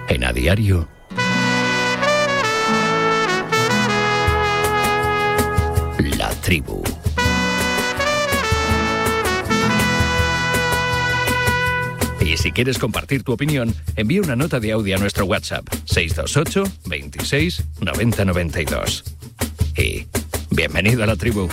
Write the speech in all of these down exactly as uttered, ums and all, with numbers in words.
En A Diario, La Tribu. Y si quieres compartir tu opinión, envía una nota de audio a nuestro WhatsApp seis dos ocho, veintiséis, noventa, noventa y dos. Y bienvenido a La Tribu.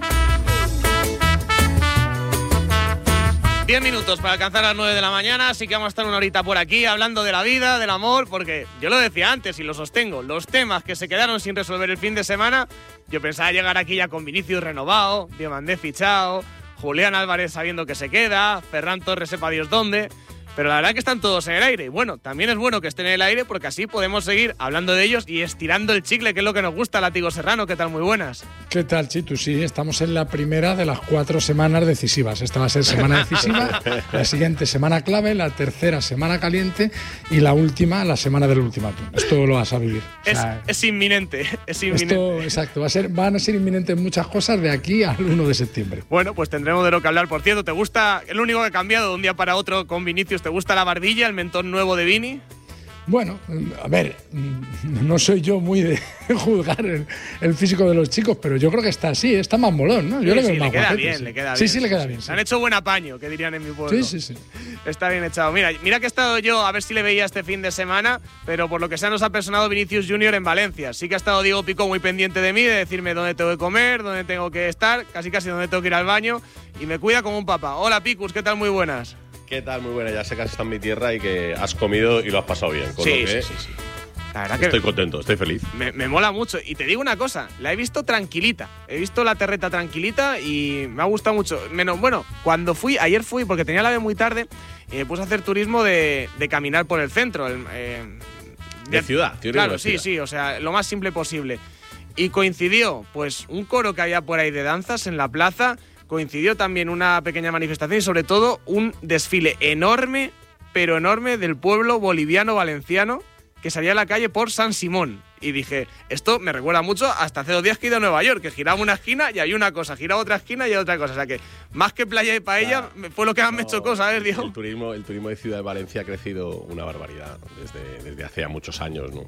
Diez minutos para alcanzar las nueve de la mañana, así que vamos a estar una horita por aquí hablando de la vida, del amor, porque yo lo decía antes y lo sostengo, los temas que se quedaron sin resolver el fin de semana, yo pensaba llegar aquí ya con Vinicius renovado, Diomandé fichado, Julián Álvarez sabiendo que se queda, Ferran Torres sepa Dios dónde, pero la verdad que están todos en el aire. Y bueno, también es bueno que estén en el aire porque así podemos seguir hablando de ellos y estirando el chicle, que es lo que nos gusta. Látigo Serrano, ¿qué tal? Muy buenas. ¿Qué tal, Chitu? Sí, estamos en la primera de las cuatro semanas decisivas. Esta va a ser semana decisiva, la siguiente semana clave, la tercera semana caliente y la última, la semana del ultimátum. Esto lo vas a vivir. O sea, es, es inminente, es inminente. Esto, exacto, va a ser, van a ser inminentes muchas cosas de aquí al uno de septiembre. Bueno, pues tendremos de lo que hablar. Por cierto, ¿te gusta, el único que ha cambiado de un día para otro con Vinicius, ¿te gusta la barbilla, el mentón nuevo de Vini? Bueno, a ver, no soy yo muy de juzgar el, el físico de los chicos, pero yo creo que está así, está más molón, ¿no? Yo sí, le veo sí, más le queda guapete, bien, sí. le queda sí, bien. Sí, sí, le queda bien. Sí. Han hecho buen apaño, que dirían en mi pueblo. Sí, sí, sí. Está bien echado. Mira, mira que he estado yo, a ver si le veía este fin de semana, pero por lo que sea nos ha personado Vinicius Junior en Valencia. Sí que ha estado Diego Pico muy pendiente de mí, de decirme dónde tengo que comer, dónde tengo que estar, casi casi dónde tengo que ir al baño, y me cuida como un papá. Hola, Picus, ¿qué tal? Muy buenas. ¿Qué tal? Muy buena. Ya sé que has estado en mi tierra y que has comido y lo has pasado bien. Con sí, lo que sí, sí, sí. La verdad estoy que contento, estoy feliz. Me, me mola mucho. Y te digo una cosa, la he visto tranquilita. He visto la terreta tranquilita y me ha gustado mucho. Menos, bueno, cuando fui, ayer fui, porque tenía la ave muy tarde, y me puse a hacer turismo de, de caminar por el centro. El, eh, de, de ciudad, tío. Claro, de sí, ciudad. sí, o sea, lo más simple posible. Y coincidió, pues, un coro que había por ahí de danzas en la plaza, coincidió también una pequeña manifestación y sobre todo un desfile enorme, pero enorme, del pueblo boliviano valenciano que salía a la calle por San Simón. Y dije, esto me recuerda mucho hasta hace dos días que he ido a Nueva York, que giraba una esquina y hay una cosa, giraba otra esquina y hay otra cosa. O sea que, más que playa y paella, claro, fue lo que más no, me chocó, ¿sabes, Diego? El turismo, el turismo de Ciudad de Valencia ha crecido una barbaridad desde, desde hace ya muchos años, ¿no?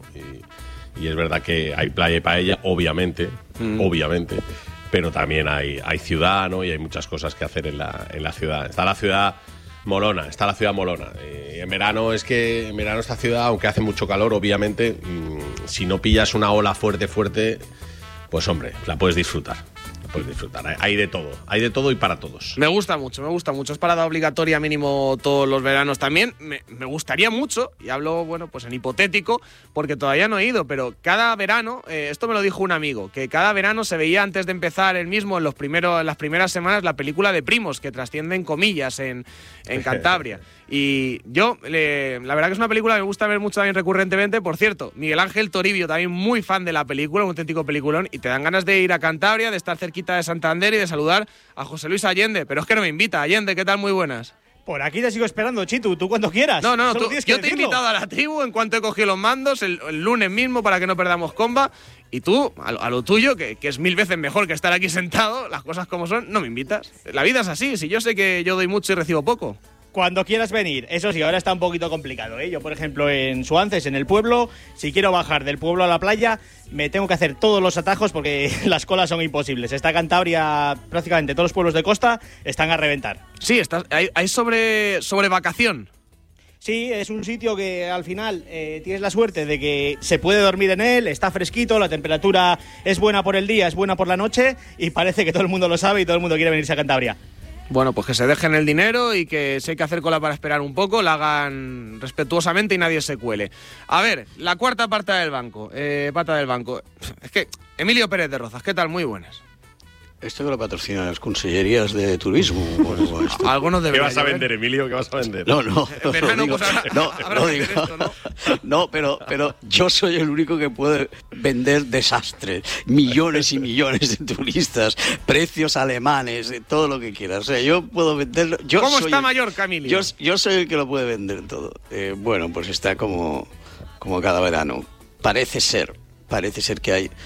Y, y es verdad que hay playa y paella, obviamente, mm. obviamente, pero también hay, hay ciudad, ¿no? Y hay muchas cosas que hacer en la, en la ciudad. Está la ciudad molona, está la ciudad molona. Y en verano es que en verano esta ciudad, aunque hace mucho calor, obviamente, mmm, si no pillas una ola fuerte, fuerte, pues hombre, la puedes disfrutar. La puedes disfrutar. Hay de todo, hay de todo y para todos. Me gusta mucho, me gusta mucho. Es parada obligatoria mínimo todos los veranos también. Me, me gustaría mucho, y hablo, bueno, pues en hipotético, porque todavía no he ido, pero cada verano, eh, esto me lo dijo un amigo, que cada verano se veía antes de empezar el mismo, en, los primeros, en las primeras semanas, la película de Primos, que trasciende en comillas en, en Cantabria. Y yo, le, la verdad que es una película que me gusta ver mucho también recurrentemente. Por cierto, Miguel Ángel Toribio, también muy fan de la película, un auténtico peliculón, y te dan ganas de ir a Cantabria, de estar cerquita de Santander y de saludar a José Luis Allende, pero es que no me invita. Allende, ¿qué tal? Muy buenas. Por aquí te sigo esperando, Chitu, tú cuando quieras. No, no, no, tú, yo te he invitado a la tribu en cuanto he cogido los mandos, el, el lunes mismo, para que no perdamos comba, y tú, a lo, a lo tuyo, que, que es mil veces mejor que estar aquí sentado, las cosas como son, no me invitas. La vida es así, si yo sé que yo doy mucho y recibo poco. Cuando quieras venir. Eso sí, ahora está un poquito complicado, ¿eh? Yo, por ejemplo, en Suances, en el pueblo, si quiero bajar del pueblo a la playa, me tengo que hacer todos los atajos porque las colas son imposibles. Está Cantabria, prácticamente todos los pueblos de costa están a reventar. Sí, está, hay, hay sobre, sobre vacación. Sí, es un sitio que al final eh, tienes la suerte de que se puede dormir en él, está fresquito, la temperatura es buena por el día, es buena por la noche y parece que todo el mundo lo sabe y todo el mundo quiere venirse a Cantabria. Bueno, pues que se dejen el dinero y que si hay que hacer cola para esperar un poco, la hagan respetuosamente y nadie se cuele. A ver, la cuarta pata del banco, eh, pata del banco. Es que, Emilio Pérez de Rozas, ¿qué tal? Muy buenas. Esto que lo patrocinan las consellerías de turismo. Bueno, esto. Algunos ¿Qué vas a vender, Emilio? ¿Qué vas a vender? No, no. En verano, digo, pues, habrá, no, habrá no, que digo, hacer esto, ¿no? No, pero, pero yo soy el único que puede vender desastres. Millones y millones de turistas, precios alemanes, todo lo que quieras. O sea, yo puedo venderlo. Yo ¿Cómo soy está el, Mallorca, Emilio? Yo, yo soy el que lo puede vender todo. Eh, bueno, pues está como, como cada verano. Parece ser, parece ser que hay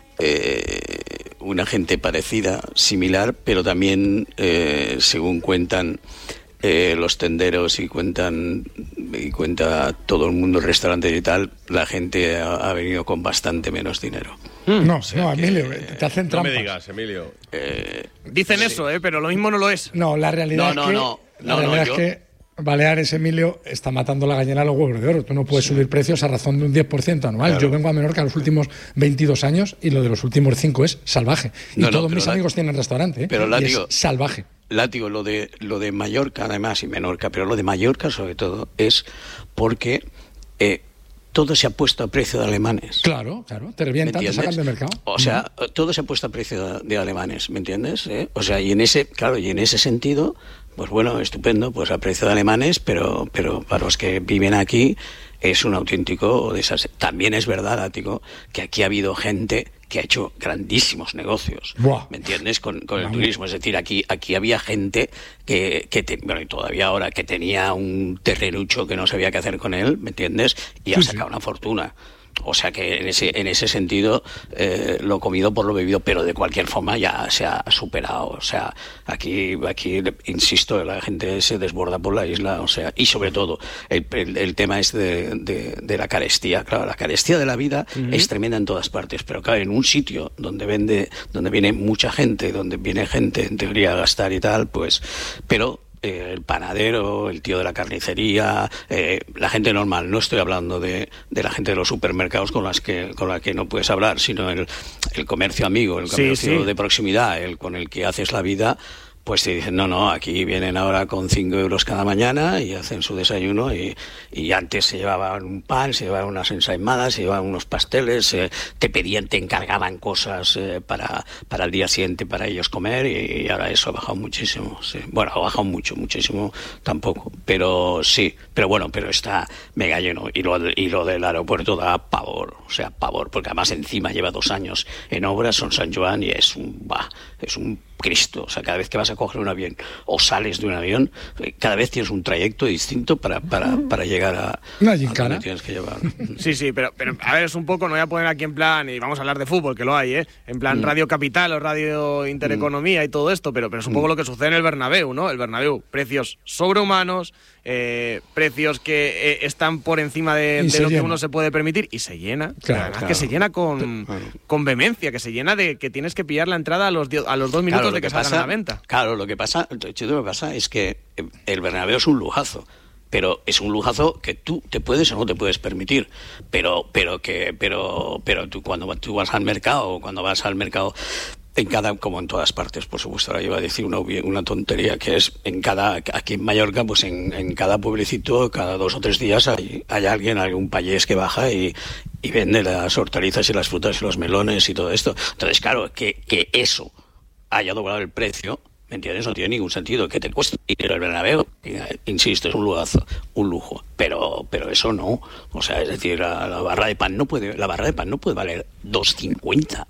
Eh, una gente parecida, similar, pero también, eh, según cuentan eh, los tenderos y cuentan y cuenta todo el mundo, el restaurante y tal, la gente ha, ha venido con bastante menos dinero. No, O sea no, que- Emilio, te hacen No trampas. me digas, Emilio. Eh, Dicen sí. eso, ¿eh? Pero lo mismo no lo es. No, la realidad No, es no, que, no. la No, no, realidad yo- es que Baleares, Emilio, está matando la gallina a los huevos de oro. Tú no puedes subir precios a razón de un diez por ciento anual. Claro. Yo vengo a Menorca los últimos veintidós años y lo de los últimos cinco es salvaje. Y No, no, todos pero mis la- amigos tienen restaurante, ¿eh? pero y látigo- es salvaje. Látigo, lo de lo de Mallorca además y Menorca, pero lo de Mallorca sobre todo es porque eh, todo se ha puesto a precio de alemanes. Claro, claro. Te ¿Me revientan, te entiendes? sacan del mercado. O sea, todo se ha puesto a precio de, de alemanes, ¿me entiendes? ¿Eh? O sea, y en ese, claro, y en ese sentido, pues bueno, estupendo, pues a precio de alemanes, pero, pero para los que viven aquí es un auténtico desastre. También es verdad, Látigo, que aquí ha habido gente que ha hecho grandísimos negocios, Buah. ¿me entiendes? Con, con el Vamos. turismo, es decir, aquí aquí había gente que, que te- bueno, y todavía ahora, que tenía un terrenucho que no sabía qué hacer con él, ¿me entiendes? Y ha Sí, sí. sacado una fortuna. O sea que en ese en ese sentido eh, lo comido por lo bebido, pero de cualquier forma ya se ha superado. O sea, aquí aquí insisto, la gente se desborda por la isla. O sea, y sobre todo el, el, el tema es de, de, de la carestía. Claro, la carestía de la vida uh-huh. es tremenda en todas partes, pero claro, en un sitio donde vende, donde viene mucha gente, donde viene gente en teoría a gastar y tal, pues, pero el panadero, el tío de la carnicería, eh, la gente normal. No estoy hablando de, de la gente de los supermercados con las que con la que no puedes hablar, sino el, el comercio amigo, el comercio sí, sí. de proximidad, el con el que haces la vida. Pues te dicen, no, no, aquí vienen ahora con cinco euros cada mañana y hacen su desayuno y, y antes se llevaban un pan, se llevaban unas ensaimadas, se llevaban unos pasteles, eh, te pedían, te encargaban cosas eh, para, para el día siguiente para ellos comer y, y ahora eso ha bajado muchísimo. Sí. Bueno, ha bajado mucho, muchísimo tampoco, pero sí, pero bueno, pero está mega lleno y lo, y lo del aeropuerto da pavor, o sea, pavor, porque además encima lleva dos años en obras, son San Joan y es un, bah, es un Cristo, o sea, cada vez que vas a coger un avión o sales de un avión, cada vez tienes un trayecto distinto para, para, para llegar a, Una a gincana. donde tienes que llevar. Sí, sí, pero, pero a ver, es un poco, no voy a poner aquí en plan, y vamos a hablar de fútbol, que lo hay, ¿eh? En plan Mm. Radio Capital o Radio Intereconomía mm. y todo esto, pero, pero es un poco Mm. lo que sucede en el Bernabéu, ¿no? El Bernabéu, precios sobrehumanos, eh, precios que eh, están por encima de, Y de se lo que llena. uno se puede permitir y se llena. Claro, Además claro. que se llena con, Claro. con vehemencia, que se llena de que tienes que pillar la entrada a los, dio- a los dos minutos Claro, de lo que, salgan pasa, a la venta. Claro, lo que pasa, Chito, lo que pasa es que el Bernabéu es un lujazo. Pero es un lujazo que tú te puedes o no te puedes permitir. Pero, pero que, pero, pero tú cuando tú vas al mercado, cuando vas al mercado, en cada, como en todas partes, por supuesto, ahora iba a decir una, obvia- una tontería, que es en cada, aquí en Mallorca, pues en, en cada pueblecito, cada dos o tres días hay, hay alguien, algún payés que baja y, y vende las hortalizas y las frutas y los melones y todo esto. Entonces, claro, que, que eso haya doblado el precio, ¿me entiendes? No tiene ningún sentido que te cueste dinero el Bernabéu. Insisto, es un lujazo, un lujo, pero pero eso no. O sea, es decir, la, la barra de pan no puede, la barra de pan no puede valer dos cincuenta.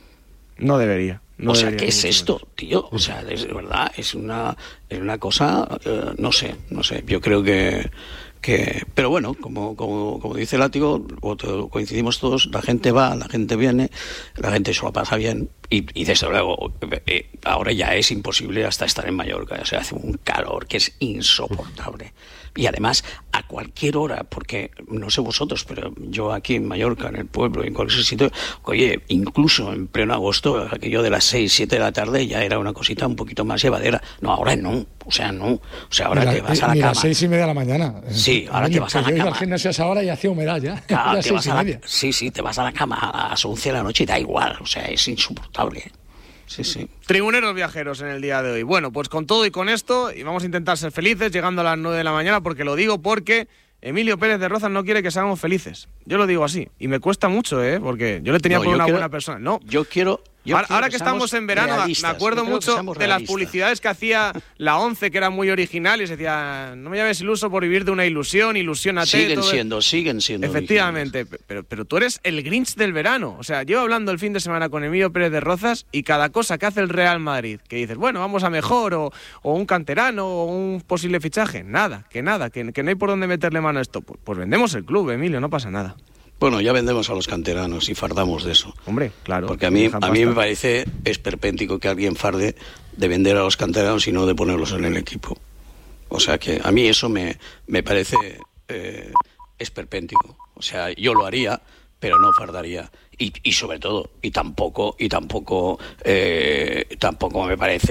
No debería. No o sea, debería ¿qué es ni mucho esto, menos. tío? O sea, es verdad, es una es una cosa, eh, no sé, no sé. Yo creo que que pero bueno, como como como dice Látigo, coincidimos todos, la gente va, la gente viene, la gente se lo pasa bien y, y desde luego eh, ahora ya es imposible hasta estar en Mallorca, o sea, hace un calor que es insoportable. Y además a cualquier hora, porque no sé vosotros, pero yo aquí en Mallorca, en el pueblo, en cualquier sitio, oye, incluso en pleno agosto, aquello de las seis, siete de la tarde ya era una cosita un poquito más llevadera. No, ahora no, o sea, no. O sea, ahora Mira, te vas a la mira, cama. seis y media de la mañana. Sí, ahora te vas a la Yo he ido cama. al gimnasio a esa hora y hacía humedad ya. Claro, Ya te seis vas y a la, media. sí, sí, te vas a la cama a las once de la noche y da igual, o sea, es insoportable. Sí, sí. Tribuneros viajeros en el día de hoy. Bueno, pues con todo y con esto, y vamos a intentar ser felices llegando a las nueve de la mañana, porque lo digo porque Emilio Pérez de Rozas no quiere que seamos felices. Yo lo digo así. Y me cuesta mucho, ¿eh? Porque yo le tenía No, por yo una quiero- buena persona. No. Yo quiero... yo Ahora, quiero ahora que seamos estamos en verano, me- realistas. me acuerdo Yo creo que mucho seamos de las realistas. publicidades que hacía la ONCE, que eran muy originales. Decía, no me llames iluso por vivir de una ilusión, ilusiónate. Siguen todo- siendo, siguen siendo. Efectivamente, pero, pero tú eres el Grinch del verano. O sea, llevo hablando el fin de semana con Emilio Pérez de Rozas y cada cosa que hace el Real Madrid, que dices, bueno, vamos a mejor, o, o un canterano, o un posible fichaje. Nada, que nada, que, que no hay por dónde meterle mano a esto. Pues, pues vendemos el club, Emilio, no pasa nada. Bueno, ya vendemos a los canteranos y fardamos de eso. Hombre, claro. Porque a mí, dejan a mí pasta. me parece esperpéntico que alguien farde de vender a los canteranos y no de ponerlos en el equipo. O sea que a mí eso me, me parece eh, esperpéntico. O sea, yo lo haría, pero no fardaría. Y, y sobre todo, y tampoco, y tampoco, eh, tampoco me parece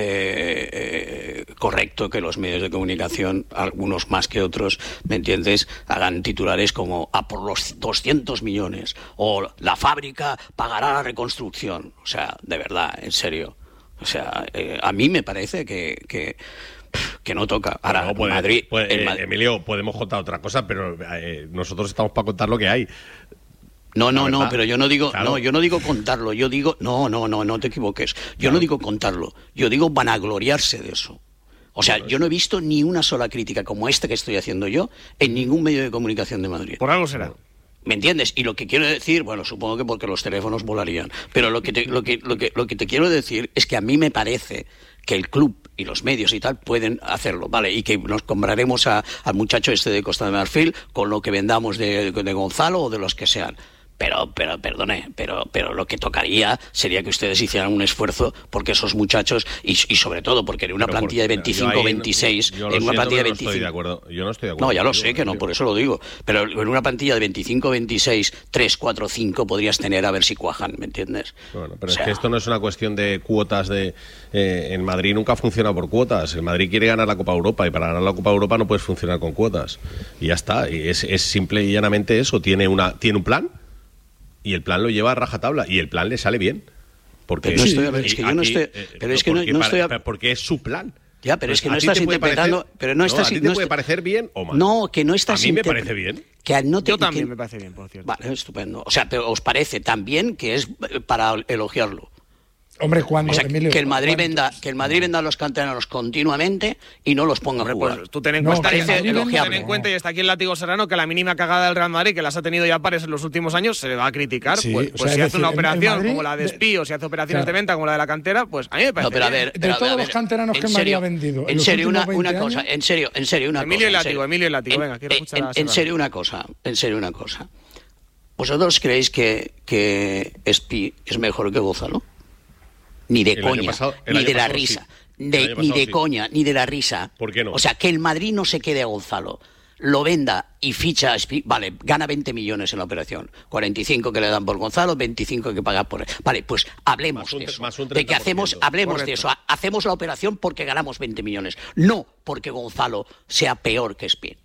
eh, correcto que los medios de comunicación, algunos más que otros, ¿me entiendes?, hagan titulares como a por los doscientos millones o la fábrica pagará la reconstrucción. O sea, de verdad, en serio. O sea, eh, a mí me parece que, que que no toca. Ahora, no, puede, Madrid, puede, el eh, Madrid. Emilio, podemos contar otra cosa, pero eh, nosotros estamos para contar lo que hay. No, no, no, pero yo no digo, claro. no, yo no digo contarlo, yo digo, no, no, no, no te equivoques. Yo claro. no digo contarlo, yo digo vanagloriarse de eso. O sea, claro, yo no he visto ni una sola crítica como esta que estoy haciendo yo en ningún medio de comunicación de Madrid. Por algo será. ¿Me entiendes? Y lo que quiero decir, bueno, supongo que porque los teléfonos volarían, pero lo que te, lo que, lo que, lo que te quiero decir es que a mí me parece que el club y los medios y tal pueden hacerlo, ¿vale? Y que nos compraremos a, al muchacho este de Costa de Marfil con lo que vendamos de, de Gonzalo o de los que sean. Pero, pero, perdone, pero, pero lo que tocaría sería que ustedes hicieran un esfuerzo porque esos muchachos, y, y sobre todo porque en una Pero plantilla de veinticinco, veintiséis, yo, yo en lo una siento, plantilla de pero veinticinco... No estoy de acuerdo. Yo no estoy de acuerdo. No, ya lo contigo, sé que no, tío. por eso lo digo. Pero en una plantilla de veinticinco, veintiséis, tres, cuatro, cinco podrías tener a ver si cuajan, ¿me entiendes? Bueno, pero O sea, es que esto no es una cuestión de cuotas de... Eh, en Madrid nunca funciona por cuotas. El Madrid quiere ganar la Copa Europa y para ganar la Copa Europa no puedes funcionar con cuotas. Y ya está. Y es, es simple y llanamente eso. Tiene, una, tiene un plan y el plan lo lleva a rajatabla y el plan le sale bien. Porque Pero no estoy- a ver, es que yo no estoy- pero es que no- porque no para- estoy a- porque es su plan. Ya, pero es que ¿A no ti estás te puede interpretando... parecer- pero no estás... ¿A ti te no puede est- parecer bien o mal? No, que no estás... A mí me interpre- parece bien. Que no te- Yo también que- me parece bien, por cierto. Vale, estupendo. O sea, pero ¿os parece también que es eh, para elogiarlo? Hombre, cuando, O sea, Emilio, que el Madrid cuando- venda, que el Madrid venda a los canteranos continuamente y no los ponga a Hombre, jugar. pues tú ten en No, cuenta, que el dice, Madrid ten venda- en cuenta, y está aquí el látigo serrano, que la mínima cagada del Real Madrid, que las ha tenido ya pares en los últimos años, se le va a criticar. Sí, pues o pues sea, si es hace una decir, el- el operación Madrid como la de de- Espí, o si hace operaciones Claro. de venta como la de la cantera, pues a mí me parece No, pero a bien. ver, De pero a todos ver, los canteranos en que el Madrid serio, ha vendido en En los serio, una, últimos una veinte cosa, años- en serio, en serio, una Emilio cosa. y Látigo, en serio. Emilio y Látigo, En- venga, quiero en- escuchar a en, en Serrano. serio una cosa, en serio una cosa. ¿Vosotros creéis que, que Espi es mejor que Gonzalo? Ni de El año coña, pasado- el ni año de la pasado risa, sí. de- El año ni pasado de sí. coña, ni de la risa. ¿Por qué no? O sea, que el Madrid no se quede a Gonzalo, lo venda y ficha a Espi, vale, gana veinte millones en la operación, cuarenta y cinco que le dan por Gonzalo, veinticinco que paga por él. Vale, pues hablemos Más un de tre- eso, más un de que hacemos, treinta por ciento. hablemos de Correcto. eso, ha- hacemos la operación porque ganamos veinte millones, no porque Gonzalo sea peor que Espi.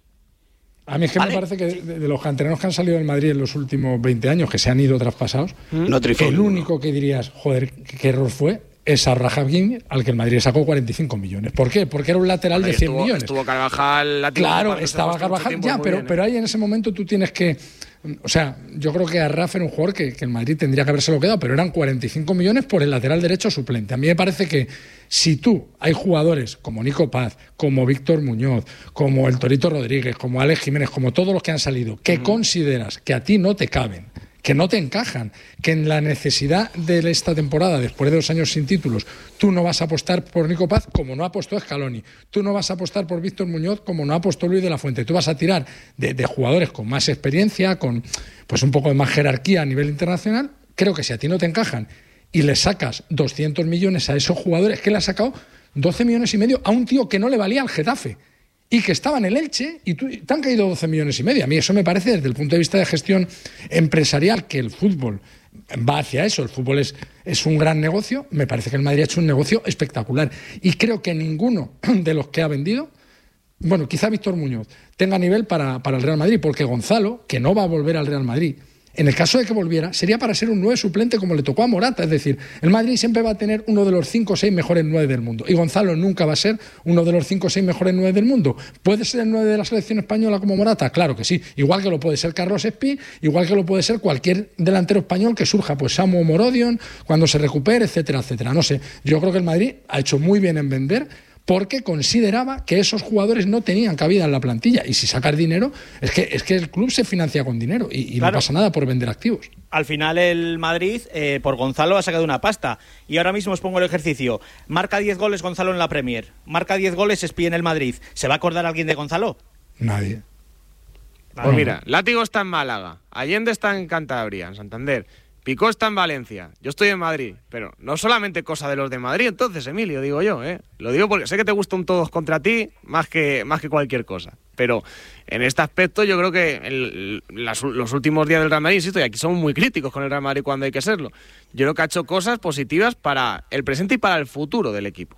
A mí es que ¿Vale? me parece que de, de los canteranos que han salido del Madrid en los últimos veinte años, que se han ido traspasados, No triunfó el ninguno. único que dirías, joder, qué, qué error fue, es a Rajavín, al que el Madrid sacó cuarenta y cinco millones. ¿Por qué? Porque era un lateral Bueno, de cien estuvo, millones. Estuvo Carvajal, Látigo, Claro, Pardo, estaba se ha puesto mucho Carvajal, tiempo ya, muy pero, bien, ¿eh? pero ahí en ese momento tú tienes que... O sea, yo creo que a Rafa era un jugador que, que el Madrid tendría que habérselo quedado, pero eran cuarenta y cinco millones por el lateral derecho suplente. A mí me parece que si tú hay jugadores como Nico Paz, como Víctor Muñoz, como el Torito Rodríguez, como Alex Jiménez, como todos los que han salido, que consideras que a ti no te caben, que no te encajan, que en la necesidad de esta temporada, después de dos años sin títulos, tú no vas a apostar por Nico Paz como no apostó Scaloni, tú no vas a apostar por Víctor Muñoz como no apostó Luis de la Fuente, tú vas a tirar de, de jugadores con más experiencia, con pues un poco de más jerarquía a nivel internacional. Creo que si a ti no te encajan y le sacas doscientos millones a esos jugadores, que le has sacado doce millones y medio a un tío que no le valía al Getafe y que estaba en el Elche y tú, te han caído doce millones y medio. A mí eso me parece, desde el punto de vista de gestión empresarial, que el fútbol va hacia eso, el fútbol es, es un gran negocio, me parece que el Madrid ha hecho un negocio espectacular. Y creo que ninguno de los que ha vendido, bueno, quizá Víctor Muñoz, tenga nivel para, para el Real Madrid, porque Gonzalo, que no va a volver al Real Madrid, en el caso de que volviera, sería para ser un nueve suplente como le tocó a Morata. Es decir, el Madrid siempre va a tener uno de los cinco o seis mejores nueve del mundo. Y Gonzalo nunca va a ser uno de los cinco o seis mejores nueve del mundo. ¿Puede ser el nueve de la selección española como Morata? Claro que sí. Igual que lo puede ser Carlos Espí, igual que lo puede ser cualquier delantero español que surja, pues Samu Morodion, cuando se recupere, etcétera, etcétera. No sé, yo creo que el Madrid ha hecho muy bien en vender, porque consideraba que esos jugadores no tenían cabida en la plantilla. Y si sacas dinero, es que, es que el club se financia con dinero y, y Claro. no pasa nada por vender activos. Al final el Madrid, eh, por Gonzalo, ha sacado una pasta. Y ahora mismo os pongo el ejercicio. Marca diez goles Gonzalo en la Premier. Marca diez goles Espí en el Madrid. ¿Se va a acordar alguien de Gonzalo? Nadie. Pues mira, Látigo está en Málaga, Allende está en Cantabria, en Santander. Pico está en Valencia, yo estoy en Madrid, pero no solamente cosa de los de Madrid, entonces, Emilio, digo yo, ¿eh? Lo digo porque sé que te gusta un todos contra ti más que, más que cualquier cosa, pero en este aspecto yo creo que el, las, los últimos días del Real Madrid, insisto, y aquí somos muy críticos con el Real Madrid cuando hay que serlo, yo creo que ha hecho cosas positivas para el presente y para el futuro del equipo.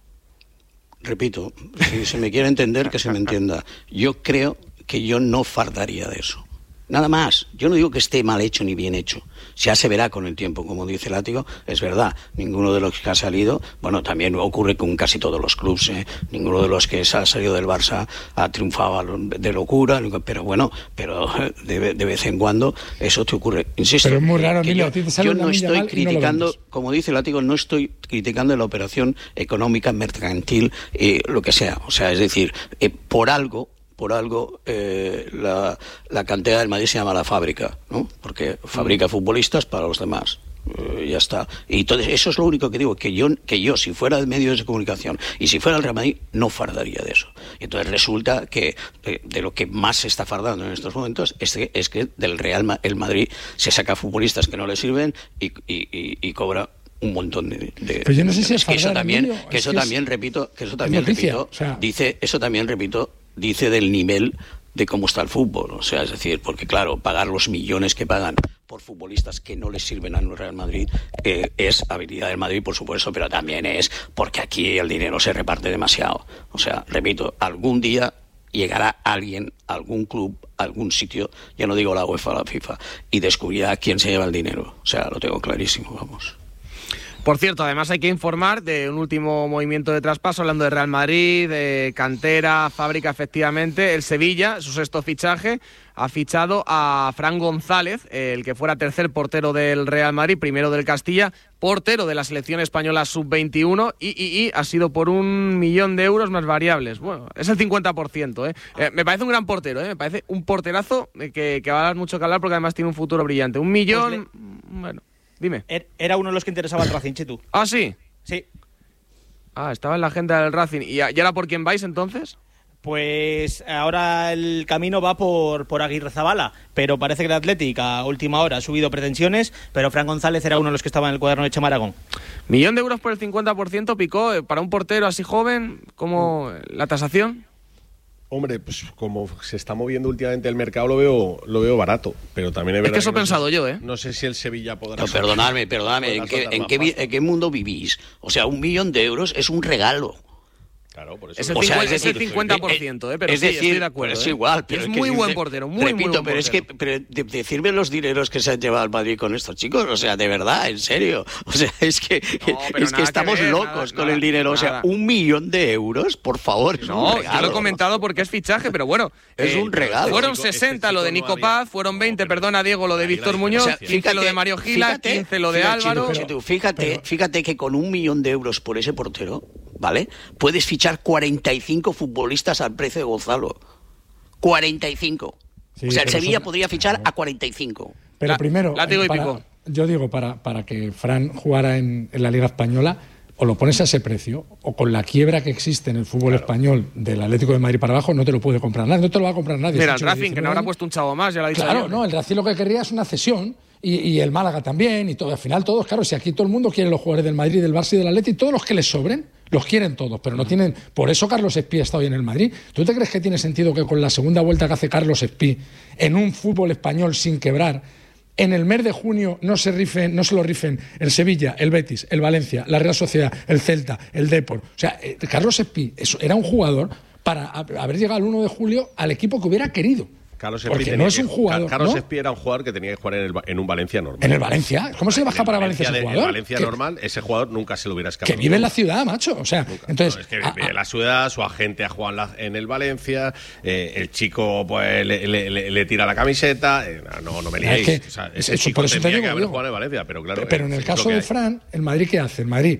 Repito, si se me quiere entender, que se me entienda. Yo creo que yo no fardaría de eso. Nada más. Yo no digo que esté mal hecho ni bien hecho. Ya se verá con el tiempo, como dice Látigo. Es verdad, ninguno de los que ha salido, bueno, también ocurre con casi todos los clubes, ¿eh? Ninguno de los que ha salido del Barça ha triunfado de locura, pero bueno, pero de, de vez en cuando eso te ocurre. Insisto, pero es muy raro, Emilio, yo, a ti te sale yo una no milla estoy mal y criticando, no lo como dice Látigo, no estoy criticando la operación económica, mercantil, eh, lo que sea. O sea, es decir, eh, por algo por algo eh, la, la cantera del Madrid se llama La Fábrica, ¿no? Porque fabrica futbolistas para los demás. Eh, ya está. Y entonces eso es lo único que digo, que yo, que yo si fuera de medios de comunicación y si fuera el Real Madrid, no fardaría de eso. Y entonces resulta que eh, de lo que más se está fardando en estos momentos es que, es que del Real Ma- el Madrid se saca futbolistas que no le sirven y, y, y, y cobra un montón de, de pero yo no sé si es que eso fardar, también Emilio, que eso es que también es, repito que eso también noticia, repito o sea, dice eso también repito dice del nivel de cómo está el fútbol, o sea, es decir, porque claro, pagar los millones que pagan por futbolistas que no les sirven al Real Madrid eh, es habilidad del Madrid, por supuesto, pero también es porque aquí el dinero se reparte demasiado. O sea, repito, algún día llegará alguien, algún club, algún sitio, ya no digo la UEFA o la FIFA, y descubrirá quién se lleva el dinero. O sea, lo tengo clarísimo, vamos. Por cierto, además hay que informar de un último movimiento de traspaso, hablando de Real Madrid, de cantera, fábrica, efectivamente. El Sevilla, su sexto fichaje, ha fichado a Fran González, el que fuera tercer portero del Real Madrid, primero del Castilla, portero de la selección española sub veintiuno, y, y, y ha sido por un millón de euros más variables. Bueno, es el cincuenta por ciento. ¿eh? Eh, me parece un gran portero, ¿eh? Me parece un porterazo que, que va a dar mucho que hablar porque además tiene un futuro brillante. Un millón, pues le... bueno... Dime. Era uno de los que interesaba al Racing, Chitu. ¿Ah, sí? Sí. Ah, estaba en la agenda del Racing. ¿Y ahora por quién vais entonces? Pues ahora el camino va por, por Aguirrezabala, pero parece que el Athletic a última hora ha subido pretensiones, pero Fran González era uno de los que estaba en el cuaderno de Chema Aragón. Millón de euros por el cincuenta por ciento, Picó, para un portero así joven, ¿cómo la tasación? Hombre, pues como se está moviendo últimamente el mercado, lo veo lo veo barato, pero también es verdad es que eso he no pensado sé, yo, ¿eh? No sé si el Sevilla podrá... No, perdonadme, perdonadme, ¿en qué, en, qué, ¿en qué mundo vivís? O sea, un millón de euros es un regalo. Claro, por eso es el, o sea, cincuenta, es decir, es el cincuenta por ciento, ¿eh? Pero es sí, decir, estoy de acuerdo. es ¿eh? igual, pero es, es que muy si buen usted, portero, muy, repito, muy buen pero portero. es que pero de, decirme los dineros que se han llevado al Madrid con estos chicos, o sea, de verdad, en serio, o sea, es que no, es que estamos que ver, locos nada, con nada, el dinero, nada. o sea, un millón de euros, por favor, es no, un regalo. yo lo he comentado porque es fichaje, pero bueno, es eh, un regalo. Fueron Este sesenta chico lo de no Nico había... Paz, fueron veinte, no, pero perdona Diego, lo de Víctor Muñoz, o sea, quince lo de Mario Gila, fíjate, quince lo de fíjate, Álvaro. Chitu, Chitu, fíjate, pero... fíjate que con un millón de euros por ese portero, ¿vale? Puedes fichar cuarenta y cinco futbolistas al precio de Gonzalo. cuarenta y cinco. Sí, o sea, el pero Sevilla son... podría fichar a cuarenta y cinco. Pero La- primero, látigo y para- pico. yo digo, para, para que Fran jugara en, en la Liga Española, o lo pones a ese precio, o con la quiebra que existe en el fútbol Claro. español del Atlético de Madrid para abajo, no te lo puede comprar nadie, no te lo va a comprar nadie. Mira, el Es un chico de Racing, que no diecinueve habrá años. puesto un chavo más, ya lo ha dicho Claro, yo. no, el Racing lo que querría es una cesión. Y, y el Málaga también, y todo. Al final todos, claro, si aquí todo el mundo quiere los jugadores del Madrid, del Barça y del Atleti, todos los que les sobren, los quieren todos, pero no tienen... Por eso Carlos Espí está hoy en el Madrid. ¿Tú te crees que tiene sentido que con la segunda vuelta que hace Carlos Espí en un fútbol español sin quebrar, en el mes de junio no se rifen, no se lo rifen el Sevilla, el Betis, el Valencia, la Real Sociedad, el Celta, el Depor? O sea, eh, Carlos Espí eso, era un jugador para haber llegado el uno de julio al equipo que hubiera querido. Carlos Porque Espí no es un que, jugador, Carlos ¿no? Espí era un jugador que tenía que jugar en, el, en un Valencia normal. En el Valencia. ¿Cómo se le va a escapar a Valencia ese de- jugador? En Valencia Que- normal, ese jugador nunca se lo hubiera escapado. Que vive en la ciudad, macho. O sea, Nunca. entonces. No, es que a- vive en a- la ciudad, su agente ha jugado en, la- en el Valencia, eh, el chico pues le, le- le- le tira la camiseta. eh, no, no me liéis. Es que- o sea, es- ese eso- chico por eso te tendría digo, que haber digo. jugado en el Valencia, pero claro. pero en eh, el es lo caso que de hay. Fran, el Madrid, ¿qué hace? El Madrid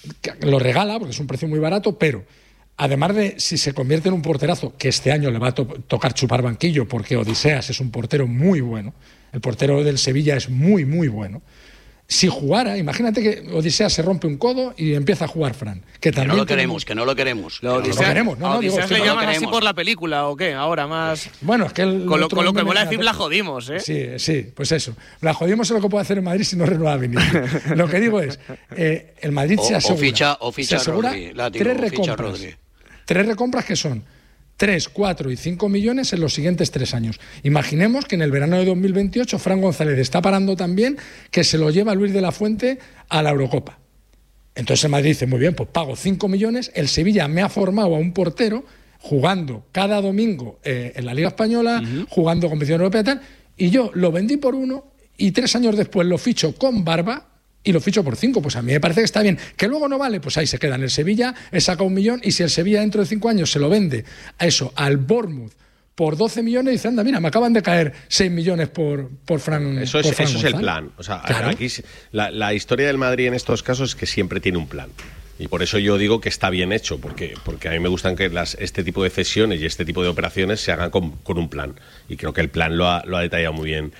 lo regala porque es un precio muy barato, pero además de si se convierte en un porterazo, que este año le va a to- tocar chupar banquillo porque Odiseas es un portero muy bueno, el portero del Sevilla es muy, muy bueno. Si jugara, imagínate que Odisea se rompe un codo y empieza a jugar Fran. Que, que no lo queremos, que no lo queremos. Lo Odisea, no lo queremos. No, no, digo, le no llaman así por la película o qué, ahora más. Bueno, es que el, con lo, con lo que mola decir la jodimos, ¿eh? Sí, sí, pues eso. La jodimos es lo que puede hacer el Madrid si no renueva a Vinicius. Lo que digo es, eh, el Madrid o, se asegura, o ficha, o ficha se asegura Rodri, látigo, tres o ficha recompras. Rodri. Tres recompras que son tres, cuatro y cinco millones en los siguientes tres años. Imaginemos que en el verano de dos mil veintiocho Fran González está parando también, que se lo lleva Luis de la Fuente a la Eurocopa. Entonces el Madrid dice, muy bien, pues pago cinco millones, el Sevilla me ha formado a un portero jugando cada domingo eh, en la Liga Española, uh-huh. jugando competición europea y tal, y yo lo vendí por uno y tres años después lo ficho con barba y lo ficho por cinco, pues a mí me parece que está bien. Que luego no vale, pues ahí se queda en el Sevilla, he sacado un millón, y si el Sevilla dentro de cinco años se lo vende a eso, al Bournemouth, por doce millones, dice, anda, mira, me acaban de caer seis millones por, por Fran. Eso es, por Fran eso es el plan. O sea, claro. aquí la, la historia del Madrid en estos casos es que siempre tiene un plan. Y por eso yo digo que está bien hecho, porque, porque a mí me gustan que las, este tipo de cesiones y este tipo de operaciones se hagan con, con un plan. Y creo que el plan lo ha, lo ha detallado muy bien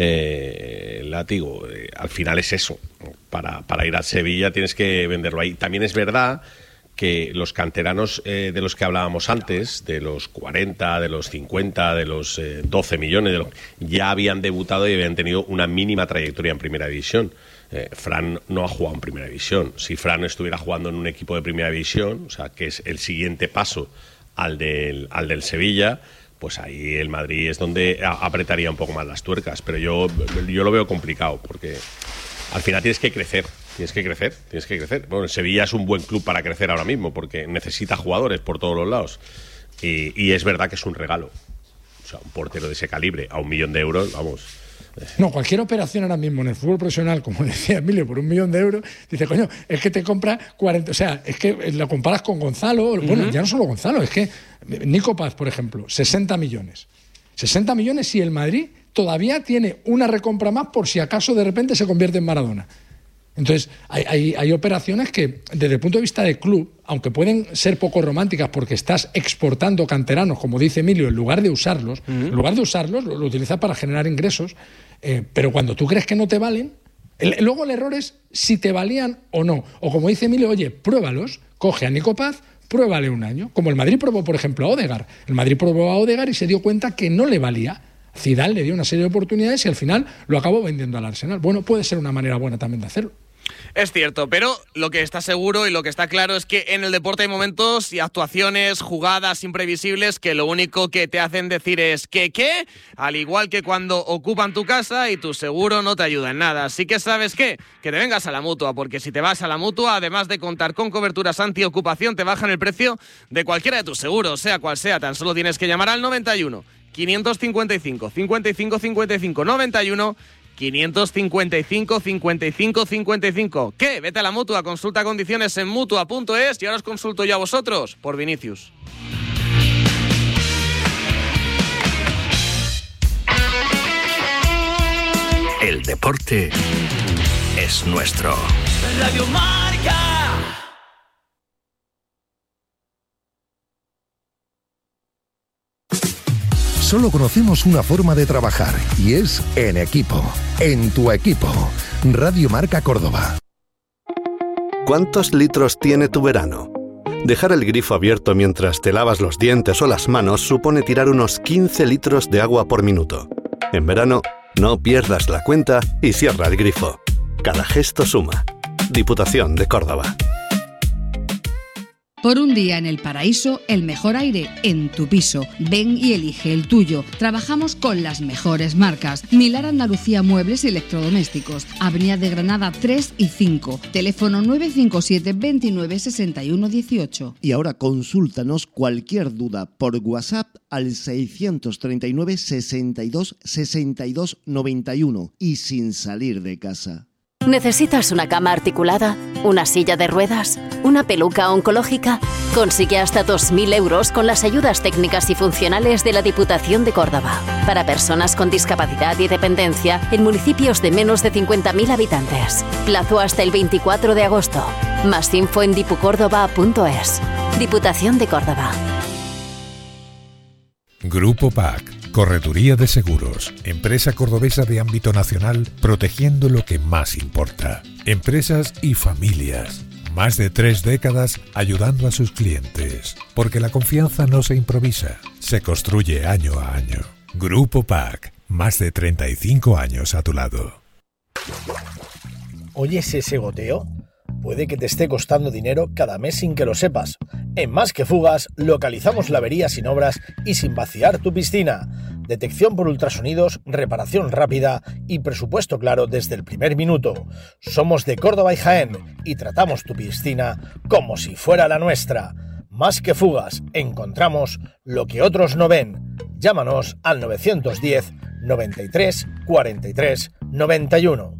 eh, Látigo. Eh, al final es eso. Para, para ir a Sevilla tienes que venderlo ahí. También es verdad que los canteranos eh, de los que hablábamos antes, de los cuarenta, de los cincuenta, de los eh, doce millones, de los, ya habían debutado y habían tenido una mínima trayectoria en Primera División. Eh, Fran no ha jugado en Primera División. Si Fran estuviera jugando en un equipo de Primera División, o sea, que es el siguiente paso al del, al del Sevilla, pues ahí el Madrid es donde apretaría un poco más las tuercas. Pero yo, yo lo veo complicado, porque al final tienes que crecer. Tienes que crecer, tienes que crecer. Bueno, Sevilla es un buen club para crecer ahora mismo, porque necesita jugadores por todos los lados. Y, y es verdad que es un regalo. O sea, un portero de ese calibre a un millón de euros, vamos. No, cualquier operación ahora mismo en el fútbol profesional, como decía Emilio, por un millón de euros, dice, coño, es que te compra cuarenta, o sea, es que lo comparas con Gonzalo, uh-huh. bueno, ya no solo Gonzalo, es que Nico Paz, por ejemplo, sesenta millones. sesenta millones y el Madrid todavía tiene una recompra más por si acaso de repente se convierte en Maradona. Entonces, hay, hay, hay operaciones que, desde el punto de vista del club, aunque pueden ser poco románticas porque estás exportando canteranos, como dice Emilio, en lugar de usarlos, uh-huh. en lugar de usarlos, lo, lo utilizas para generar ingresos, eh, pero cuando tú crees que no te valen, el, luego el error es si te valían o no. O como dice Emilio, oye, pruébalos, coge a Nico Paz, pruébale un año. Como el Madrid probó, por ejemplo, a Odegaard. El Madrid probó a Odegaard y se dio cuenta que no le valía. Zidane le dio una serie de oportunidades y al final lo acabó vendiendo al Arsenal. Bueno, puede ser una manera buena también de hacerlo. Es cierto, pero lo que está seguro y lo que está claro es que en el deporte hay momentos y actuaciones, jugadas imprevisibles que lo único que te hacen decir es que qué, al igual que cuando ocupan tu casa y tu seguro no te ayuda en nada. Así que ¿sabes qué? Que te vengas a la Mutua, porque si te vas a la Mutua, además de contar con coberturas antiocupación, te bajan el precio de cualquiera de tus seguros, sea cual sea. Tan solo tienes que llamar al noventa y uno, quinientos cincuenta y cinco, cincuenta y cinco cincuenta y cinco, noventa y uno, quinientos cincuenta y cinco, cincuenta y cinco, cincuenta y cinco. ¿Qué? Vete a la Mutua, consulta condiciones en mutua punto es y ahora os consulto yo a vosotros por Vinicius. El deporte es nuestro. Radio Marca. Solo conocemos una forma de trabajar y es en equipo, en tu equipo. Radio Marca Córdoba. ¿Cuántos litros tiene tu verano? Dejar el grifo abierto mientras te lavas los dientes o las manos supone tirar unos quince litros de agua por minuto. En verano, no pierdas la cuenta y cierra el grifo. Cada gesto suma. Diputación de Córdoba. Por un día en el paraíso, el mejor aire en tu piso. Ven y elige el tuyo. Trabajamos con las mejores marcas. Milar Andalucía Muebles y Electrodomésticos. Avenida de Granada tres y cinco. Teléfono nueve cinco siete, veintinueve, sesenta y uno, dieciocho. Y ahora consúltanos cualquier duda por WhatsApp al seiscientos treinta y nueve, sesenta y dos, sesenta y dos, noventa y uno y sin salir de casa. ¿Necesitas una cama articulada? ¿Una silla de ruedas? ¿Una peluca oncológica? Consigue hasta dos mil euros con las ayudas técnicas y funcionales de la Diputación de Córdoba. Para personas con discapacidad y dependencia en municipios de menos de cincuenta mil habitantes. Plazo hasta el veinticuatro de agosto. Más info en dipucórdoba punto es. Diputación de Córdoba. Grupo P A C. Correduría de Seguros, empresa cordobesa de ámbito nacional, protegiendo lo que más importa. Empresas y familias. Más de tres décadas ayudando a sus clientes. Porque la confianza no se improvisa, se construye año a año. Grupo P A C, más de treinta y cinco años a tu lado. ¿Oyes ese goteo? Puede que te esté costando dinero cada mes sin que lo sepas. En Más que Fugas localizamos la avería sin obras y sin vaciar tu piscina. Detección por ultrasonidos, reparación rápida y presupuesto claro desde el primer minuto. Somos de Córdoba y Jaén y tratamos tu piscina como si fuera la nuestra. Más que Fugas, encontramos lo que otros no ven. Llámanos al nueve uno cero, noventa y tres, cuarenta y tres, noventa y uno.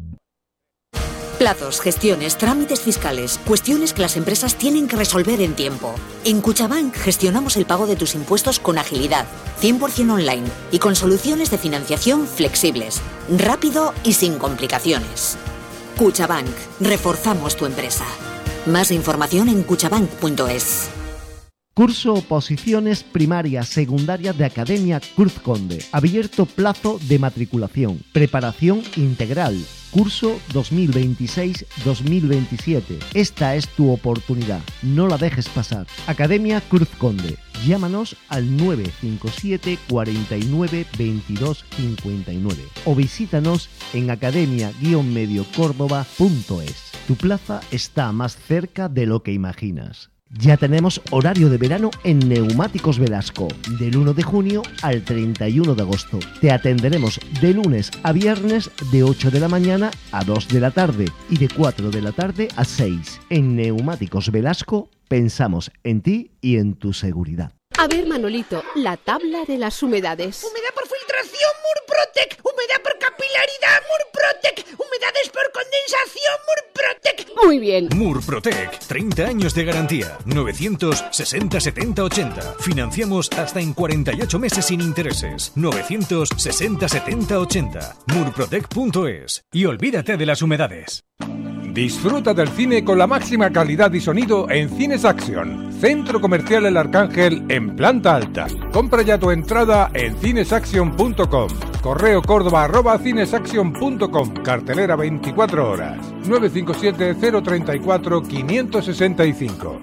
Plazos, gestiones, trámites fiscales, cuestiones que las empresas tienen que resolver en tiempo. En Cuchabank gestionamos el pago de tus impuestos con agilidad, cien por ciento online y con soluciones de financiación flexibles, rápido y sin complicaciones. Cuchabank, reforzamos tu empresa. Más información en cuchabank punto es. Curso Oposiciones Primaria Secundaria de Academia Cruz Conde. Abierto plazo de matriculación. Preparación integral. Curso dos mil veintiséis dos mil veintisiete. Esta es tu oportunidad. No la dejes pasar. Academia Cruz Conde. Llámanos al nueve cinco siete, cuarenta y nueve, veintidós cincuenta y nueve o visítanos en academia guion medio córdoba punto es. Tu plaza está más cerca de lo que imaginas. Ya tenemos horario de verano en Neumáticos Velasco, del uno de junio al treinta y uno de agosto. Te atenderemos de lunes a viernes de ocho de la mañana a dos de la tarde y de cuatro de la tarde a seis. En Neumáticos Velasco pensamos en ti y en tu seguridad. A ver, Manolito, la tabla de las humedades. Humedad por filtración, Murprotec. Humedad por capilaridad, Murprotec. Humedades por condensación, Murprotec. Muy bien. Murprotec, treinta años de garantía. novecientos sesenta setenta ochenta. Financiamos hasta en cuarenta y ocho meses sin intereses. novecientos sesenta setenta ochenta. murprotec punto es. Y olvídate de las humedades. Disfruta del cine con la máxima calidad y sonido en Cines Action, Centro Comercial El Arcángel en planta alta. Compra ya tu entrada en cinesaction punto com. Correo córdoba arroba cinesaction punto com. Cartelera veinticuatro horas. nueve cinco siete, cero tres cuatro, cinco seis cinco.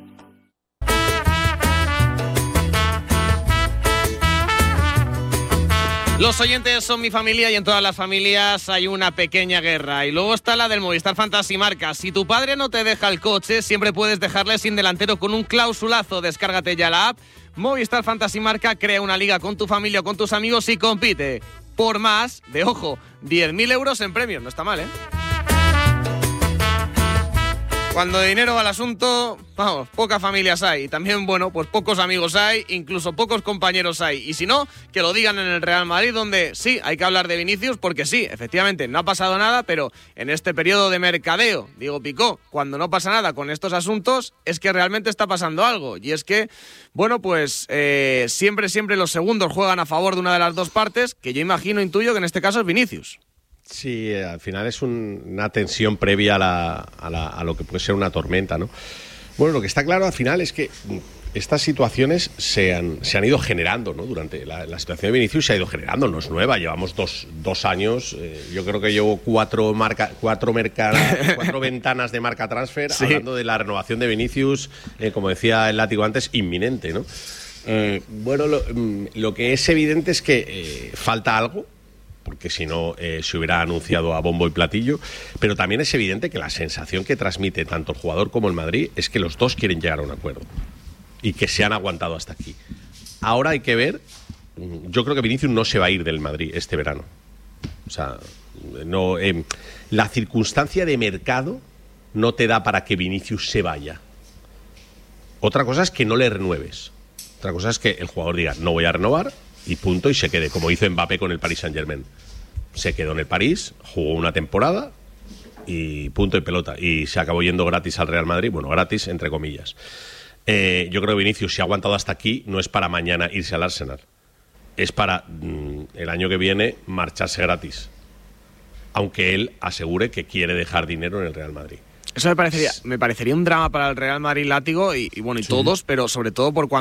Los oyentes son mi familia y en todas las familias hay una pequeña guerra. Y luego está la del Movistar Fantasy Marca. Si tu padre no te deja el coche, siempre puedes dejarle sin delantero con un clausulazo. Descárgate ya la app. Movistar Fantasy Marca, crea una liga con tu familia o con tus amigos y compite por más de, ojo, diez mil euros en premios. No está mal, ¿eh? Cuando de dinero va al asunto, vamos, pocas familias hay. Y también, bueno, pues pocos amigos hay, incluso pocos compañeros hay. Y si no, que lo digan en el Real Madrid, donde sí, hay que hablar de Vinicius, porque sí, efectivamente, no ha pasado nada, pero en este periodo de mercadeo, digo Picó, cuando no pasa nada con estos asuntos, es que realmente está pasando algo. Y es que, bueno, pues eh, siempre, siempre los segundos juegan a favor de una de las dos partes, que yo imagino, intuyo que en este caso es Vinicius. Sí, al final es un, una tensión previa a, la, a, la, a lo que puede ser una tormenta, ¿no? Bueno, lo que está claro al final es que estas situaciones se han, se han ido generando, ¿no? Durante la, la situación de Vinicius se ha ido generando, no es nueva, llevamos dos, dos años, eh, yo creo que llevo cuatro, marca, cuatro, merca, cuatro ventanas de marca transfer, sí, hablando de la renovación de Vinicius, eh, como decía el látigo antes, inminente, ¿no? Eh, bueno, lo, lo que es evidente es que eh, falta algo, porque si no eh, se hubiera anunciado a bombo y platillo, pero también es evidente que la sensación que transmite tanto el jugador como el Madrid es que los dos quieren llegar a un acuerdo y que se han aguantado hasta aquí. Ahora hay que ver, yo creo que Vinicius no se va a ir del Madrid este verano. O sea, no, eh, la circunstancia de mercado no te da para que Vinicius se vaya. Otra cosa es que no le renueves. Otra cosa es que el jugador diga, no voy a renovar, y punto, y se quede, como hizo Mbappé con el Paris Saint-Germain. Se quedó en el París, jugó una temporada y punto y pelota. Y se acabó yendo gratis al Real Madrid, bueno, gratis entre comillas. Eh, yo creo que Vinicius, si ha aguantado hasta aquí, no es para mañana irse al Arsenal. Es para mmm, el año que viene marcharse gratis. Aunque él asegure que quiere dejar dinero en el Real Madrid. Eso me parecería, me parecería un drama para el Real Madrid, látigo, y, y bueno, y sí, todos, pero sobre todo por cuando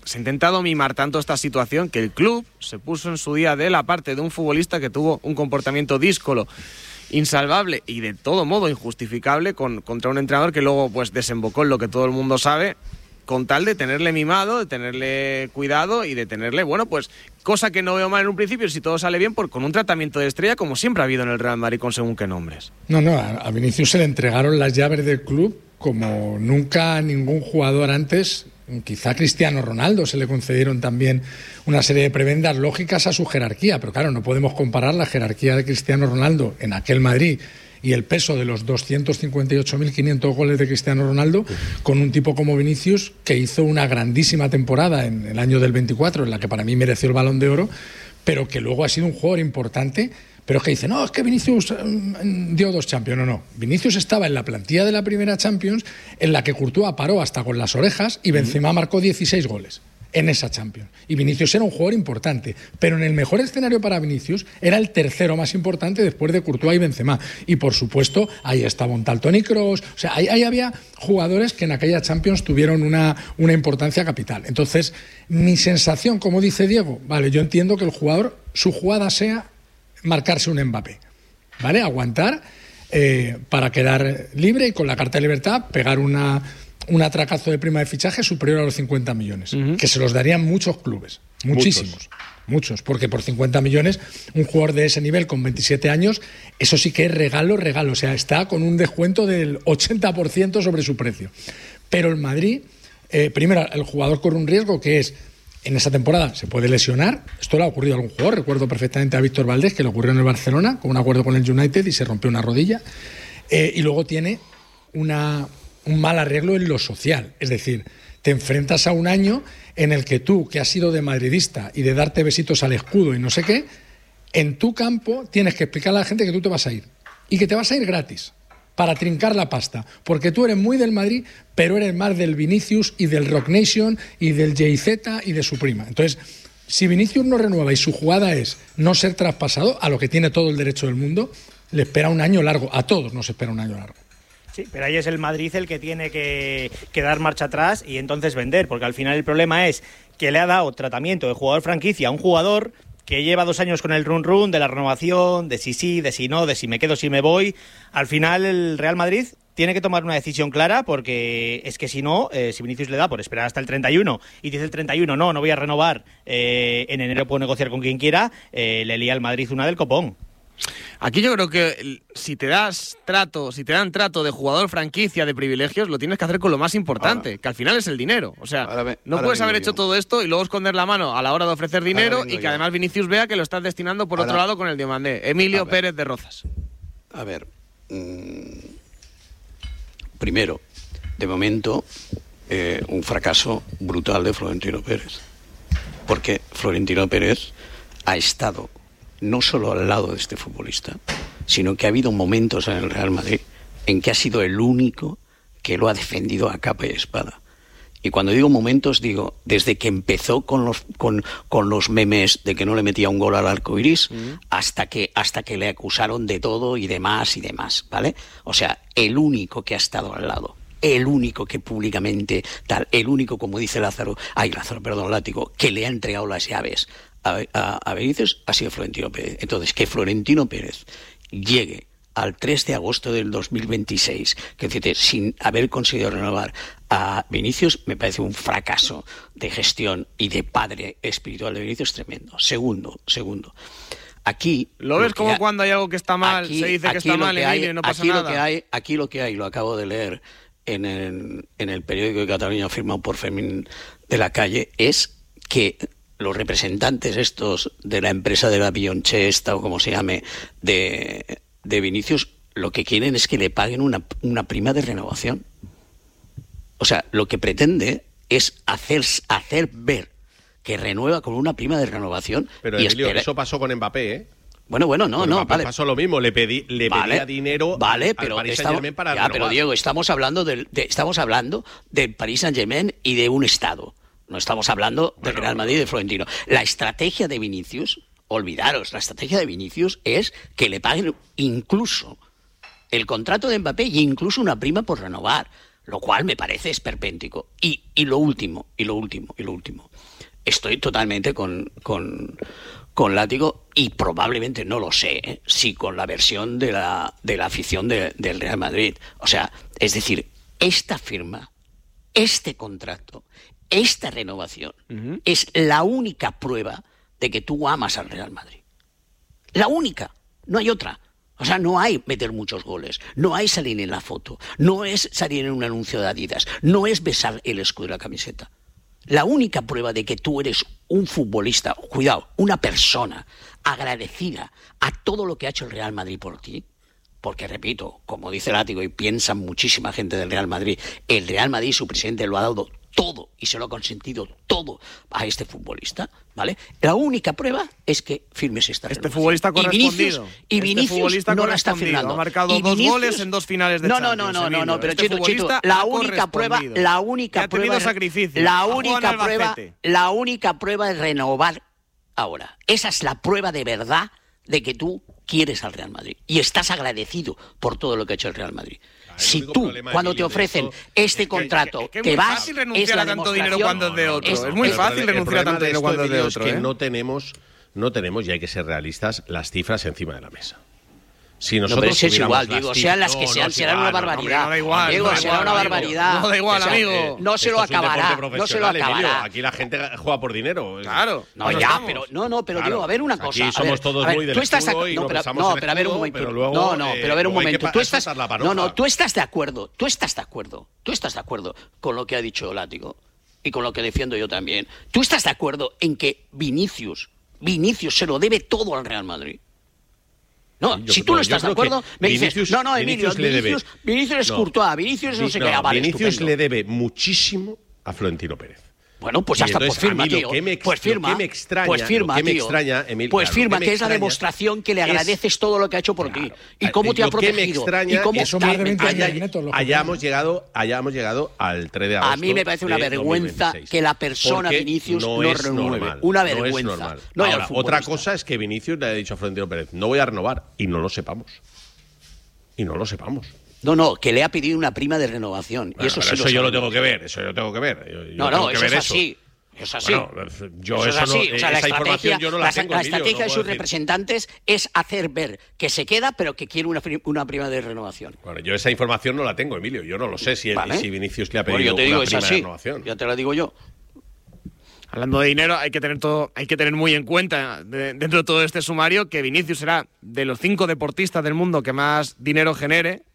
se ha intentado mimar tanto esta situación que el club se puso en su día de la parte de un futbolista que tuvo un comportamiento díscolo, insalvable y de todo modo injustificable con, contra un entrenador que luego pues desembocó en lo que todo el mundo sabe, con tal de tenerle mimado, de tenerle cuidado y de tenerle, bueno, pues cosa que no veo mal en un principio si todo sale bien, por, con un tratamiento de estrella como siempre ha habido en el Real Madrid con según qué nombres. No, no, a, a Vinicius se le entregaron las llaves del club como nunca a ningún jugador antes. Quizá a Cristiano Ronaldo se le concedieron también una serie de prebendas lógicas a su jerarquía, pero claro, no podemos comparar la jerarquía de Cristiano Ronaldo en aquel Madrid y el peso de los doscientos cincuenta y ocho mil quinientos goles de Cristiano Ronaldo con un tipo como Vinicius, que hizo una grandísima temporada en el año del veinticuatro, en la que para mí mereció el Balón de Oro, pero que luego ha sido un jugador importante. Pero es que dice, no, es que Vinicius um, dio dos Champions. No, no. Vinicius estaba en la plantilla de la primera Champions, en la que Courtois paró hasta con las orejas y Benzema marcó dieciséis goles en esa Champions. Y Vinicius era un jugador importante, pero en el mejor escenario para Vinicius era el tercero más importante después de Courtois y Benzema. Y por supuesto, ahí estaba un tal Toni Kroos. O sea, ahí, ahí había jugadores que en aquella Champions tuvieron una, una importancia capital. Entonces, mi sensación, como dice Diego, vale, yo entiendo que el jugador, su jugada sea marcarse un Mbappé, ¿vale? Aguantar eh, para quedar libre y con la carta de libertad pegar una, un atracazo de prima de fichaje superior a los cincuenta millones, uh-huh. que se los darían muchos clubes, muchísimos, muchos. muchos, porque por cincuenta millones un jugador de ese nivel con veintisiete años, eso sí que es regalo, regalo, o sea, está con un descuento del ochenta por ciento sobre su precio. Pero el Madrid, eh, primero, el jugador corre un riesgo que es, en esa temporada se puede lesionar. Esto le ha ocurrido a algún jugador. Recuerdo perfectamente a Víctor Valdés, que le ocurrió en el Barcelona, con un acuerdo con el United y se rompió una rodilla. Eh, y luego tiene una, un mal arreglo en lo social. Es decir, te enfrentas a un año en el que tú, que has sido de madridista y de darte besitos al escudo y no sé qué, en tu campo tienes que explicarle a la gente que tú te vas a ir. Y que te vas a ir gratis, para trincar la pasta, porque tú eres muy del Madrid, pero eres más del Vinicius y del Rock Nation y del Jay-Z y de su prima. Entonces, si Vinicius no renueva y su jugada es no ser traspasado, a lo que tiene todo el derecho del mundo, le espera un año largo. A todos nos espera un año largo. Sí, pero ahí es el Madrid el que tiene que, que dar marcha atrás y entonces vender, porque al final el problema es que le ha dado tratamiento de jugador franquicia a un jugador que lleva dos años con el run run de la renovación, de si sí, de si no, de si me quedo, si me voy. Al final el Real Madrid tiene que tomar una decisión clara, porque es que si no, eh, si Vinicius le da por esperar hasta el treinta y uno y dice el treinta y uno, no, no voy a renovar, eh, en enero puedo negociar con quien quiera, eh, le lía al Madrid una del copón. Aquí yo creo que si te das trato, si te dan trato de jugador franquicia, de privilegios, lo tienes que hacer con lo más importante, ahora, que al final es el dinero. O sea, ve, no puedes haber hecho yo. todo esto y luego esconder la mano a la hora de ofrecer dinero y que yo. además Vinicius vea que lo estás destinando por ahora, otro lado con el Diomandé. Emilio Pérez de Rozas. A ver, mmm, primero, de momento, eh, un fracaso brutal de Florentino Pérez. Porque Florentino Pérez ha estado no solo al lado de este futbolista, sino que ha habido momentos en el Real Madrid en que ha sido el único que lo ha defendido a capa y espada. Y cuando digo momentos, digo, desde que empezó con los, con, con los memes de que no le metía un gol al arco iris, uh-huh. hasta que, hasta que le acusaron de todo y demás y demás, ¿vale? O sea, el único que ha estado al lado, el único que públicamente tal, el único, como dice Lázaro, ay Lázaro, perdón, Látigo, que le ha entregado las llaves a, a, a Benítez ha sido Florentino Pérez. Entonces, que Florentino Pérez llegue al tres de agosto del dos mil veintiséis, que decirte, sin haber conseguido renovar a Vinicius, me parece un fracaso de gestión y de padre espiritual de Vinicius tremendo. Segundo, segundo. Aquí lo ves lo como ha, cuando hay algo que está mal, aquí, se dice que está mal, Emilio, y no pasa aquí nada. Lo que hay, aquí lo que hay, lo acabo de leer en el, en el periódico de Cataluña firmado por Fermín de la Calle, es que los representantes estos de la empresa de la Bionchesta o como se llame de, de Vinicius, lo que quieren es que le paguen una, una prima de renovación. O sea, lo que pretende es hacer, hacer ver que renueva con una prima de renovación. Pero y Emilio, espera... eso pasó con Mbappé, ¿eh? Bueno, bueno, no, con no, Mbappé vale. pasó lo mismo, le pedí, le vale, pedía dinero vale, al pero Paris estamos, Saint-Germain para ya, renovar. pero Diego, estamos hablando del, de, estamos hablando del Paris Saint-Germain y de un Estado. No estamos hablando del bueno, Real Madrid y de Florentino. La estrategia de Vinicius, olvidaros, la estrategia de Vinicius es que le paguen incluso el contrato de Mbappé y incluso una prima por renovar. lo cual me parece esperpéntico. Y, y lo último, y lo último, y lo último. Estoy totalmente con, con, con Látigo y probablemente, no lo sé, ¿eh? si con la versión de la, de la afición de, del Real Madrid. O sea, es decir, esta firma, este contrato, esta renovación uh-huh. es la única prueba de que tú amas al Real Madrid. La única, no hay otra. O sea, no hay meter muchos goles, no hay salir en la foto, no es salir en un anuncio de Adidas, no es besar el escudo de la camiseta. La única prueba de que tú eres un futbolista, cuidado, una persona agradecida a todo lo que ha hecho el Real Madrid por ti, porque repito, como dice Látigo y piensa muchísima gente del Real Madrid, el Real Madrid, su presidente, lo ha dado todo y se lo ha consentido todo a este futbolista, ¿vale? La única prueba es que firmes esta Este renovación. futbolista correspondido. Y Vinicius, y este Vinicius futbolista no la está firmando. Ha marcado y dos Vinicius, goles en dos finales de no, Champions. No, no, no, no, no, pero este Chito, Chito, la única prueba, la única prueba, sacrificio, la única prueba, la única prueba es renovar ahora. Esa es la prueba de verdad de que tú quieres al Real Madrid y estás agradecido por todo lo que ha hecho el Real Madrid. Si tú, cuando te ofrecen este contrato, que, que, que te vas, es muy fácil renunciar a tanto dinero cuando es de otro. Es, es muy el fácil problema, renunciar a tanto dinero cuando es de otro. Es que ¿eh? no tenemos, no tenemos, y hay que ser realistas, las cifras encima de la mesa. Si no, nosotros pero es igual, digo, sean las que no, sean, no será una barbaridad. No da igual, Diego, no da será igual, una amigo. barbaridad. No da igual, o sea, amigo. No se lo acabará, no se lo acabará. Emilio, aquí la gente juega por dinero. Claro. No, ya, estamos. pero no, no, pero claro. digo, a ver una cosa. Aquí somos ver, todos ver, muy del tú estás escudo y no, no pero, pensamos no, en pero a ver un escudo, momento. pero luego, no, no, pero a ver un eh, momento. Tú estás No, no, tú estás de acuerdo. Tú estás de acuerdo. Tú estás de acuerdo con lo que ha dicho Látigo y con lo que defiendo yo también. Tú estás de acuerdo en que Vinicius, Vinicius se lo debe todo al Real Madrid. No, yo, si tú no estás de acuerdo, me Vinicius, dices, no, no, Emilio, Vinicius, Vinicius, Vinicius es no, Courtois, Vinicius no sé no, qué, vale, Vinicius estupendo. le debe muchísimo a Florentino Pérez. Bueno, pues ya y está, entonces, pues firma, a mí lo tío. que me, Pues firma, lo que me extraña, pues firma, lo que me tío. extraña, Emilio, pues claro, firma, que, que es la demostración que le agradeces es, todo lo que ha hecho por claro, ti y cómo te ha protegido. Lo que me extraña y cómo es está, que haya, hayamos llegado, hayamos llegado al tres de agosto. A mí me parece una vergüenza que la persona Vinicius no, no es renueve. Normal, una no vergüenza. Es normal. No Ahora, otra cosa es que Vinicius le haya dicho a Florentino Pérez, no voy a renovar, y no lo sepamos. Y no lo sepamos. No, no, que le ha pedido una prima de renovación. Bueno, y eso sí eso lo yo sabemos. lo tengo que ver, eso yo tengo que ver. Yo, yo no, tengo no, que eso ver es eso. así. Es así. Bueno, yo eso eso es así. no, o sea, la esa información yo no la, la, tengo, la Emilio, estrategia no de sus puedo decir. representantes es hacer ver que se queda, pero que quiere una, una prima de renovación. Bueno, yo esa información no la tengo, Emilio. Yo no lo sé si, ¿Vale? si Vinicius le ha Bueno, pedido yo te digo, una es prima así. de renovación. Ya te la digo yo. Hablando de dinero, hay que tener todo, hay que tener muy en cuenta de, dentro de todo este sumario que Vinicius será de los cinco deportistas del mundo que más dinero genere